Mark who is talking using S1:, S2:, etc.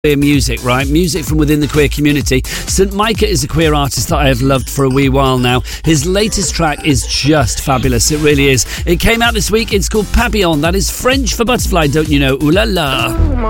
S1: queer music, right? Music from within the queer community. St. Micah is a queer artist that I have loved for a wee while now. His latest track is just fabulous. It really is. It came out this week. It's called Papillon. That is French for butterfly, don't you know? Ooh la la.